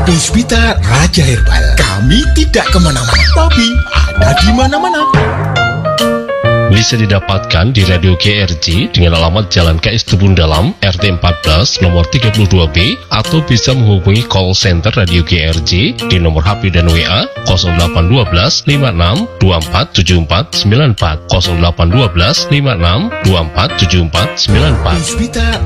Puspita Raja Herbal. Kami tidak kemana-mana, tapi ada di mana-mana. Bisa didapatkan di Radio GRJ dengan alamat Jalan KS Tubun Dalam, RT 14, nomor 32B, atau bisa menghubungi call center Radio GRJ di nomor HP dan WA 0812 56 24 74 94 0812 56 24 74 94. Puspita